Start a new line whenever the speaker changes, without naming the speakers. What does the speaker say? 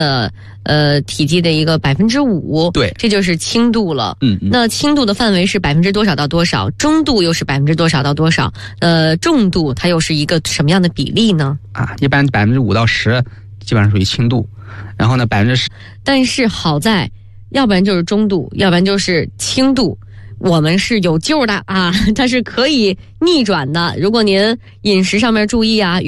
体积的一个5%，
对，
这就是轻度了。那轻度的范围是多少到多少？中度又是多少到多少？重度它又是一个什么样的比例呢？
一般5%到10%基本上属于轻度，然后呢10%，
但是好在，要不然就是中度，要不然就是轻度。我们是有救的啊，它是可以逆转的。如果您饮食上面注意啊。